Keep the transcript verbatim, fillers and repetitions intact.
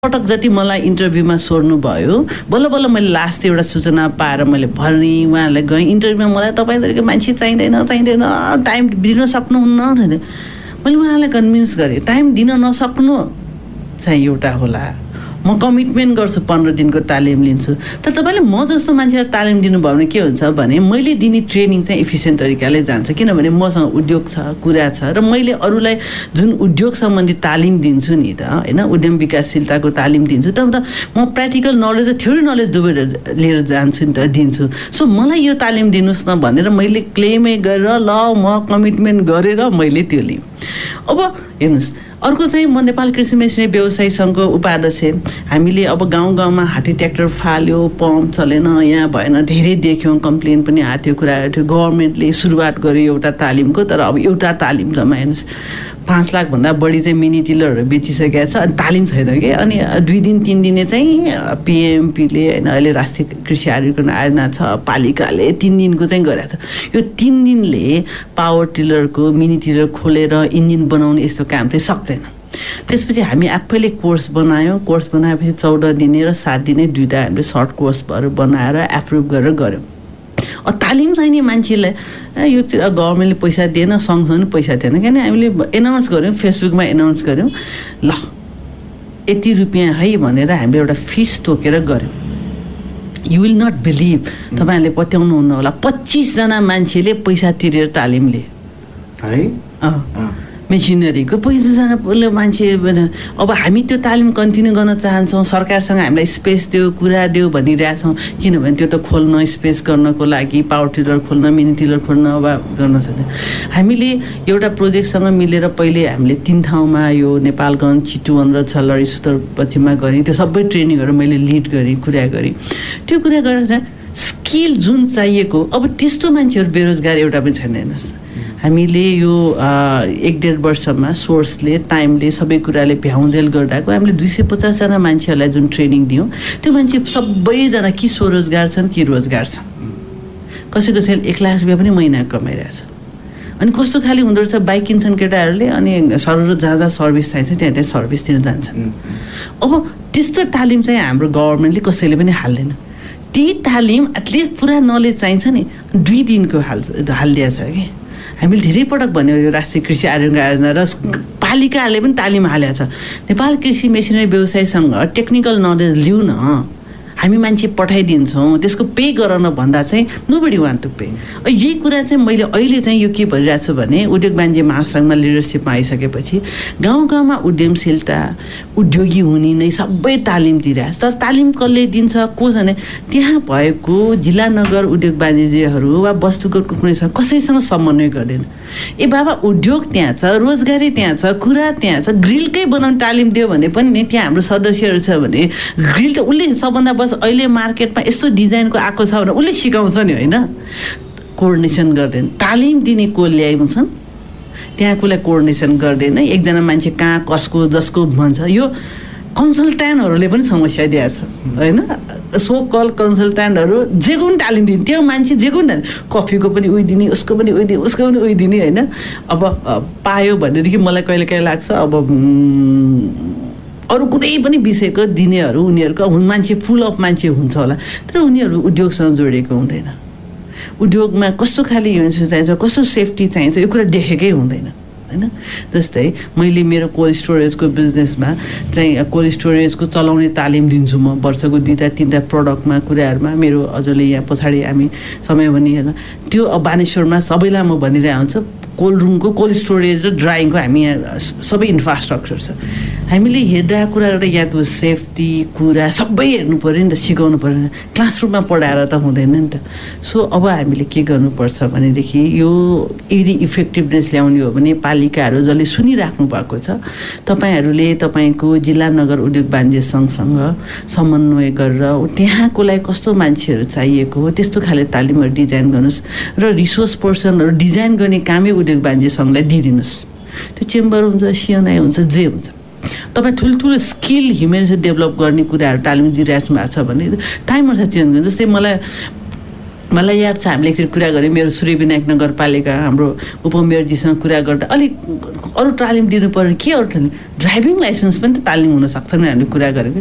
पटक जति मलाई इन्टरभ्यूमा सोध्नु भयो बल्ल बल्ल मैले लास्ट एउटा सूचना पाएर मैले भने उहाँलाई गएँ इन्टरभ्यूमा मलाई तपाईँ तरिका मान्छे चाहिँदैन चाहिँदैन टाइम दिन सक्नुहुन्न मैले उहाँलाई कन्भिन्स गरेँ टाइम दिन नसक्नु चाहिँ एउटा होला म कमिटमेन्ट गर्छु पन्ध्र दिनको तालिम लिन्छु तर तपाईँले म जस्तो मान्छेलाई तालिम दिनुभयो भने के हुन्छ भने मैले दिने ट्रेनिङ चाहिँ इफिसियन्ट तरिकाले जान्छ किनभने मसँग उद्योग छ कुरा छ र मैले अरूलाई जुन उद्योग सम्बन्धी तालिम दिन्छु नि त होइन उद्यम विकासशीलताको तालिम दिन्छु तर म प्र्याक्टिकल नलेज र थ्योरी नलेज दुवै लिएर जान्छु नि त दिन्छु सो मलाई यो तालिम दिनुहोस् न भनेर मैले क्लेमै गरेर ल म कमिटमेन्ट गरेर मैले त्यो लिएँ अब हेर्नुहोस् अर्को चाहिँ म नेपाल कृषि मेसिनरी व्यवसायी सङ्घको उपाध्यक्ष हामीले अब गाउँ गाउँमा हात्ती ट्र्याक्टर फाल्यो पम्प चलेन यहाँ भएन धेरै देख्यौँ कम्प्लेन पनि आएको थियो कुरा आएको थियो गभर्मेन्टले सुरुवात गर्यो एउटा तालिमको तर अब एउटा तालिम जम्मा हेर्नुहोस् पाँच लाखभन्दा बढी चाहिँ मिनी टिलरहरू बेचिसकेका छ अनि तालिम छैन कि अनि दुई दिन तिन दिने चाहिँ पिएमपीले होइन अहिले राष्ट्रिय कृषि आयोजन आयोजना छ पालिकाले तिन दिनको चाहिँ गरेको छ यो तिन दिनले पावर टिलरको मिनी टिलर खोलेर इन्जिन बनाउने यस्तो काम चाहिँ सक्दैन त्यसपछि हामी आफैले कोर्स बनायौँ कोर्स बनाएपछि चौध दिने र सात दिने दुईवटा हामीले सर्ट कोर्सहरू बनाएर एप्रुभ गरेर गऱ्यौँ तालिम चाहिने मान्छेलाई यो गभर्मेन्टले पैसा दिएन सँगसँगै पैसा दिएन किन हामीले एनाउन्स गऱ्यौँ फेसबुकमा एनाउन्स गऱ्यौँ ल यति रुपियाँ है भनेर हामीले एउटा फिस तोकेर गऱ्यौँ यु विल नट बिलिभ तपाईँहरूले पत्याउनुहुन्न होला पच्चिसजना मान्छेले पैसा तिरेर तालिम लिए है मेसिनरीको पैँतिसजना मान्छे अब हामी त्यो तालिम कन्टिन्यू गर्न चाहन्छौँ सरकारसँग हामीलाई स्पेस दियो कुरा दियो भनिरहेछौँ किनभने त्यो त खोल्न स्पेस गर्नको लागि पावर टिलर खोल्न मिनी टिलर खोल्न वा गर्न सक्छ हामीले एउटा प्रोजेक्टसँग मिलेर पहिले हामीले तिन ठाउँमा यो नेपालगञ्ज चितवन र छलरी सुदूर पश्चिममा गरेँ त्यो सबै ट्रेनिङहरू मैले लिड गरेँ कुरा गरेँ त्यो कुरा गरेर चाहिँ स्किल जुन चाहिएको अब त्यस्तो मान्छेहरू बेरोजगार एउटा पनि छैन हेर्नुहोस् हामीले यो एक डेढ वर्षमा सोर्सले टाइमले सबै कुराले भ्याउन्जेल गर्दाको हामीले दुई सय पचासजना मान्छेहरूलाई जुन ट्रेनिङ दियौँ त्यो मान्छे सबैजना कि स्वरोजगार छन् कि रोजगार छन् कसै कसैले एक लाख रुपियाँ पनि महिना कमाइरहेछ अनि कस्तो खाले हुँदो रहेछ बाइक किन्छन् केटाहरूले अनि सरर जहाँ जहाँ सर्भिस चाहिन्छ त्यहाँ त्यहाँ सर्भिस दिन जान्छन् अब त्यस्तो तालिम चाहिँ हाम्रो गभर्मेन्टले कसैले पनि हाल्दैन त्यही तालिम एटलिस्ट पुरा नलेज चाहिन्छ नि दुई दिनको हाल हालिदिएछ कि हामीले धेरै पटक भन्यो यो राष्ट्रिय कृषि आयोजन आयोजना र पालिकाहरूले पनि तालिम हालेको छ नेपाल कृषि मेसिनरी व्यवसायसँग टेक्निकल नलेज लिउ न हामी मान्छे पठाइदिन्छौँ त्यसको पे गराउन भन्दा चाहिँ नोबडी वान्ट टु पे यही कुरा चाहिँ मैले अहिले चाहिँ यो के भनिरहेको छु भने उद्योग वाणिज्य महासङ्घमा लिडरसिपमा आइसकेपछि गाउँ गाउँमा उद्यमशीलता उद्योगी हुने नै सबै तालिम दिइरहेछ तर तालिम कसले दिन्छ को छ भने त्यहाँ भएको जिल्ला नगर उद्योग वाणिज्यहरू वा वस्तुको कुनैसँग कसैसँग समन्वय गर्दैन ए बाबा उद्योग त्यहाँ छ रोजगारी त्यहाँ छ कुरा त्यहाँ छ ग्रिलकै बनाउने तालिम दियो भने पनि नि त्यहाँ हाम्रो सदस्यहरू छ भने ग्रिल त उसले सबभन्दा बस अहिले मार्केटमा यस्तो डिजाइनको आएको छ भने उसले सिकाउँछ नि होइन कोअर्डिनेसन गर्दैन तालिम दिने को ल्याउँछन् त्यहाँ कसलाई कोअर्डिनेसन गर्दैन एकजना मान्छे कहाँ कसको जसको भन्छ यो कन्सल्ट्यान्टहरूले पनि समस्या दिएको छ होइन सो कल कन्सल्ट्यान्टहरू जेको पनि तालिम दिने त्यो मान्छे जेको पनि कफीको पनि उयो दिने उसको पनि उयो दिने उसको पनि उयो दिने होइन अब पायो भनेदेखि मलाई कहिले कहिले लाग्छ अब अरू कुनै पनि विषयको दिनेहरू उनीहरूको मान्छे फुल अफ मान्छे हुन्छ होला तर उनीहरू उद्योगसँग जोडिएको हुँदैन उद्योगमा कस्तो खाले युनिट चाहिन्छ कस्तो सेफ्टी चाहिन्छ यो कुरा देखेकै हुँदैन होइन जस्तै मैले मेरो कोल्ड स्टोरेजको बिजनेसमा चाहिँ कोल्ड स्टोरेजको चलाउने तालिम दिन्छु म वर्षको दुईवटा तिनवटा प्रडक्टमा कुराहरूमा मेरो हजुरले यहाँ पछाडि हामी समय भने होइन त्यो अब बानेश्वरमा सबैलाई म भनिरहेको हुन्छ कोल्ड रुमको कोल्ड स्टोरेज र ड्राइङको हामी यहाँ सबै इन्फ्रास्ट्रक्चर छ हामीले हेर्दा कुराहरू यहाँ त्यो सेफ्टी कुरा सबै हेर्नु पऱ्यो नि त सिकाउनु पऱ्यो नि क्लासरुममा पढाएर त हुँदैन नि त सो अब हामीले के गर्नुपर्छ भनेदेखि यो यदि इफेक्टिभनेस ल्याउने हो भने पालिकाहरू जसले सुनिराख्नु भएको छ तपाईँहरूले तपाईँको जिल्ला नगर उद्योग वाणिज्य सङ्घसँग समन्वय गरेर त्यहाँकोलाई कस्तो मान्छेहरू चाहिएको हो त्यस्तो खाले तालिमहरू डिजाइन गर्नुहोस् र रिसोर्स पर्सनहरू डिजाइन गर्ने कामै उद्योग वाणिज्य सङ्घलाई दिइदिनुहोस् त्यो चेम्बर हुन्छ सिएनआई हुन्छ जे हुन्छ तपाईँ ठुल्ठुलो स्किल ह्युमेनिटी डेभलप गर्ने कुराहरू तालिम दिइराख्नु भएको छ भने टाइम अनुसार चेन्ज गर्नु जस्तै मलाई मलाई याद छ हामीले एकचोटि कुरा गऱ्यौँ मेरो सूर्यविनायक नगरपालिका हाम्रो उपमेयरजीसँग कुरा गर्दा अलिक अरू तालिम दिनु पर्यो के अरू ड्राइभिङ लाइसेन्स पनि त तालिम हुनसक्छ भने हामीले कुरा गरेको